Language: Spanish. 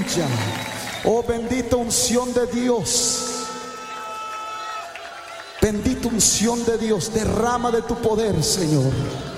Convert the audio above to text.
Aleluya. Oh, bendita unción de Dios. Bendita unción de Dios. Derrama de tu poder, Señor.